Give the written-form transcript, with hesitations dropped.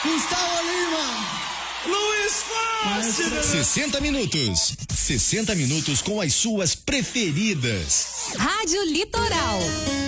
Gustavo Lima. Luiz Fácil. 60 minutos. 60 minutos com as suas preferidas. Rádio Litoral.